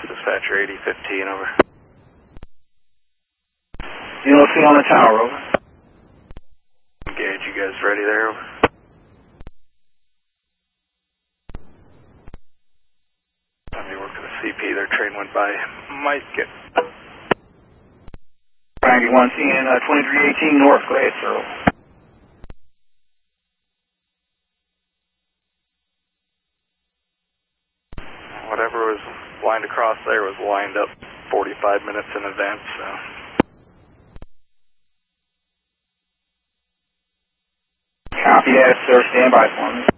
Dispatcher 8015, over. UNC on the tower, over. Engage, you guys ready there, over? Let me work with the CP, their train went by. Might get... 91, seeing 2318 north, go ahead, sir. Whatever was lined across there was lined up 45 minutes in advance, so... Copy that, sir. Stand by for me.